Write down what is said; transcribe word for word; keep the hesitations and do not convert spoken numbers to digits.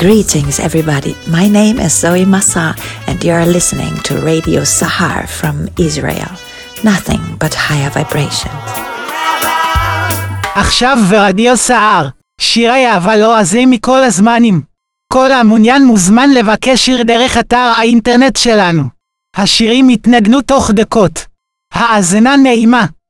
Greetings everybody, my name is Zoe Massa and you are listening to Radio Sahar from Israel. Nothing but higher vibrations. עכשיו ברדיו סער, שירי אהבה לועזים מכל הזמנים. כל המעוניין מוזמן לבקש שיר דרך אתר האינטרנט שלנו. השירים יתנגנו תוך דקות. האזנה נעימה.